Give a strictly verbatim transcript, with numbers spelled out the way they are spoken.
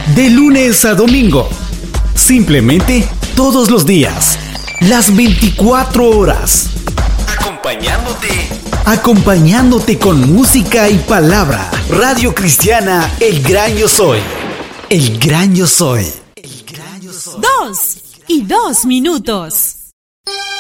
De lunes a domingo. Simplemente todos los días. Las veinticuatro horas. Acompañándote. Acompañándote con música y palabra. Radio Cristiana El Gran Yo Soy. El Gran Yo Soy. El Gran Yo Soy. Dos y dos minutos.